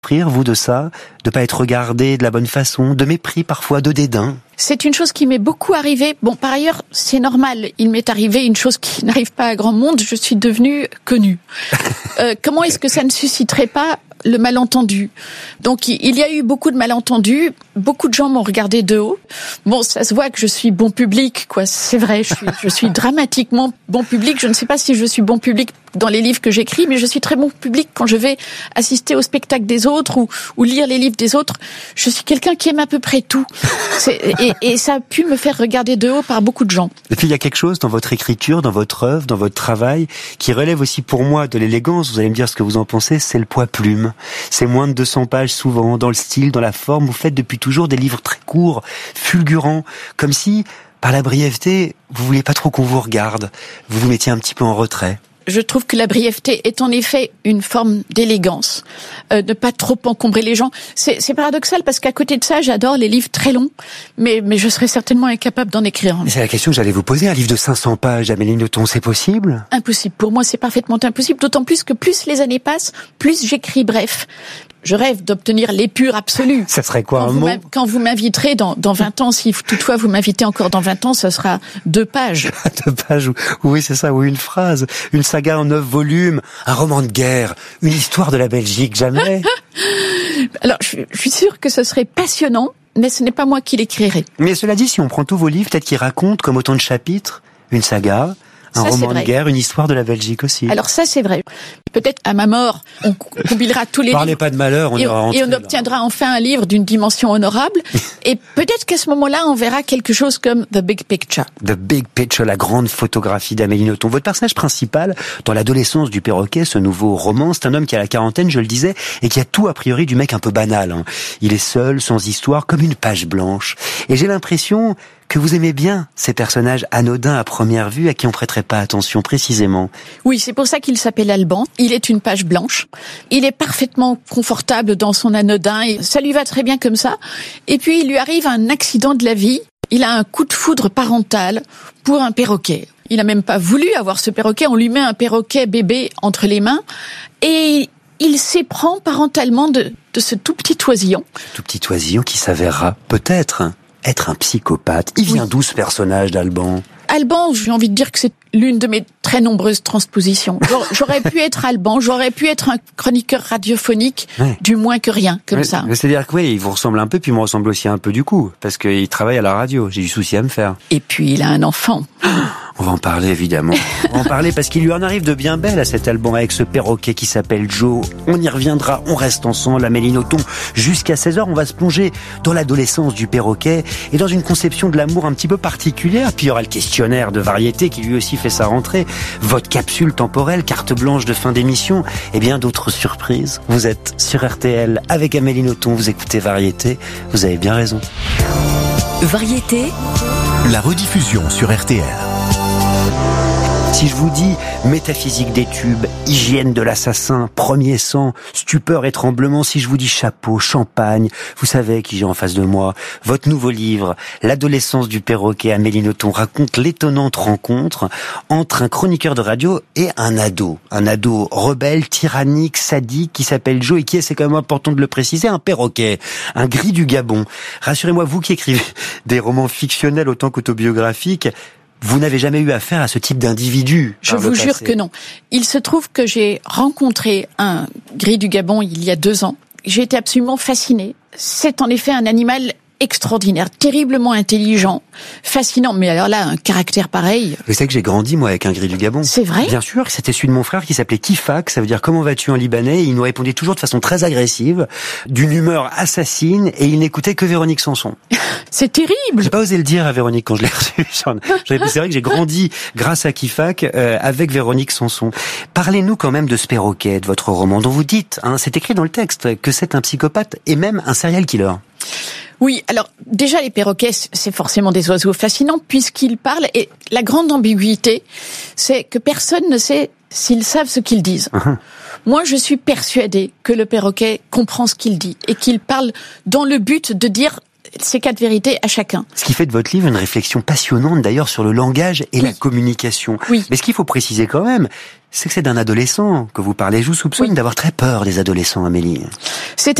vous, de ça, de pas être regardé de la bonne façon, de mépris parfois, de dédain? C'est une chose qui m'est beaucoup arrivée. Bon, par ailleurs, c'est normal. Il m'est arrivé une chose qui n'arrive pas à grand monde. Je suis devenue connue. Comment est-ce que ça ne susciterait pas le malentendu? Donc, il y a eu beaucoup de malentendus. Beaucoup de gens m'ont regardé de haut. Bon, ça se voit que je suis bon public, quoi. C'est vrai, je suis dramatiquement bon public. Je ne sais pas si je suis bon public dans les livres que j'écris, mais je suis très bon public quand je vais assister au spectacle des autres ou lire les livres des autres. Je suis quelqu'un qui aime à peu près tout. Et ça a pu me faire regarder de haut par beaucoup de gens. Et puis il y a quelque chose dans votre écriture, dans votre œuvre, dans votre travail, qui relève aussi pour moi de l'élégance. Vous allez me dire ce que vous en pensez, c'est le poids plume. C'est moins de 200 pages souvent, dans le style, dans la forme. Vous faites depuis toujours des livres très courts, fulgurants, comme si, par la brièveté, vous vouliez pas trop qu'on vous regarde. Vous vous mettiez un petit peu en retrait. Je trouve que la brièveté est en effet une forme d'élégance, ne pas trop encombrer les gens. C'est paradoxal parce qu'à côté de ça, j'adore les livres très longs, mais je serais certainement incapable d'en écrire un. C'est la question que j'allais vous poser. Un livre de 500 pages, Amélie Nothomb, c'est possible? Impossible. Pour moi, c'est parfaitement impossible, d'autant plus que plus les années passent, plus j'écris bref. Je rêve d'obtenir l'épure absolue. Ça serait quoi un mot? Quand vous m'inviterez dans 20 ans, si toutefois vous m'invitez encore dans 20 ans, ça sera 2 pages. 2 pages, oui, c'est ça, ou une phrase. Une saga en 9 volumes, un roman de guerre, une histoire de la Belgique, jamais. Alors, je suis sûre que ce serait passionnant, mais ce n'est pas moi qui l'écrirai. Mais cela dit, si on prend tous vos livres, peut-être qu'ils racontent comme autant de chapitres, une saga, un roman de guerre, une histoire de la Belgique aussi. Alors ça, c'est vrai. Peut-être à ma mort, on compilera tous les Parlez livres. Pas de malheur, et on obtiendra enfin un livre d'une dimension honorable. Et peut-être qu'à ce moment-là, on verra quelque chose comme The Big Picture. The Big Picture, la grande photographie d'Amélie Nothomb. Votre personnage principal, dans l'adolescence du perroquet, ce nouveau roman, c'est un homme qui a la quarantaine, je le disais, et qui a tout a priori du mec un peu banal. Hein. Il est seul, sans histoire, comme une page blanche. Et j'ai l'impression que vous aimez bien ces personnages anodins à première vue, à qui on prêterait pas attention précisément. Oui, c'est pour ça qu'il s'appelle Alban. Il est une page blanche. Il est parfaitement confortable dans son anodin. Et ça lui va très bien comme ça. Et puis, il lui arrive un accident de la vie. Il a un coup de foudre parental pour un perroquet. Il n'a même pas voulu avoir ce perroquet. On lui met un perroquet bébé entre les mains. Et il s'éprend parentalement de ce tout petit oisillon. Tout petit oisillon qui s'avérera peut-être être un psychopathe. Il vient d'où ce personnage d'Alban? Alban, j'ai envie de dire que c'est l'une de mes très nombreuses transpositions. J'aurais pu être Alban, j'aurais pu être un chroniqueur radiophonique, du moins que rien, comme ça. C'est-à-dire que il vous ressemble un peu, puis il me ressemble aussi un peu du coup, parce qu'il travaille à la radio. J'ai du souci à me faire. Et puis il a un enfant. On va en parler, évidemment. On va en parler parce qu'il lui en arrive de bien belle à cet Alban avec ce perroquet qui s'appelle Joe. On y reviendra, on reste ensemble, Amélie Nothomb. Jusqu'à 16h, on va se plonger dans l'adolescence du perroquet et dans une conception de l'amour un petit peu particulière. Puis il y aura le questionnaire de variété qui lui aussi fait sa rentrée. Votre capsule temporelle, carte blanche de fin d'émission et bien d'autres surprises. Vous êtes sur RTL avec Amélie Nothomb, vous écoutez Variété. Vous avez bien raison. Variété, la rediffusion sur RTL. Si je vous dis métaphysique des tubes, hygiène de l'assassin, premier sang, stupeur et tremblement, si je vous dis chapeau, champagne, vous savez qui j'ai en face de moi. Votre nouveau livre, L'adolescence du perroquet, Amélie Nothomb, raconte l'étonnante rencontre entre un chroniqueur de radio et un ado. Un ado rebelle, tyrannique, sadique, qui s'appelle Joe et qui est, c'est quand même important de le préciser, un perroquet, un gris du Gabon. Rassurez-moi, vous qui écrivez des romans fictionnels autant qu'autobiographiques, vous n'avez jamais eu affaire à ce type d'individu? Je vous jure que non. Il se trouve que j'ai rencontré un gris du Gabon il y a 2 ans. J'ai été absolument fascinée. C'est en effet un animal extraordinaire, terriblement intelligent, fascinant, mais alors là, un caractère pareil. Vous savez que j'ai grandi, moi, avec un gris du Gabon. C'est vrai? Bien sûr, c'était celui de mon frère qui s'appelait Kifak, ça veut dire comment vas-tu en libanais, et il nous répondait toujours de façon très agressive, d'une humeur assassine, et il n'écoutait que Véronique Sanson. C'est terrible! J'ai pas osé le dire à Véronique quand je l'ai reçu. C'est vrai que j'ai grandi grâce à Kifak, avec Véronique Sanson. Parlez-nous quand même de ce perroquet, de votre roman, dont vous dites, c'est écrit dans le texte, que c'est un psychopathe et même un serial killer. Oui, alors déjà les perroquets, c'est forcément des oiseaux fascinants puisqu'ils parlent et la grande ambiguïté, c'est que personne ne sait s'ils savent ce qu'ils disent. Moi, je suis persuadée que le perroquet comprend ce qu'il dit et qu'il parle dans le but de dire ces 4 vérités à chacun. Ce qui fait de votre livre une réflexion passionnante d'ailleurs sur le langage et la communication. Oui. Mais ce qu'il faut préciser quand même, c'est que c'est d'un adolescent que vous parlez. Je vous soupçonne d'avoir très peur des adolescents, Amélie. C'est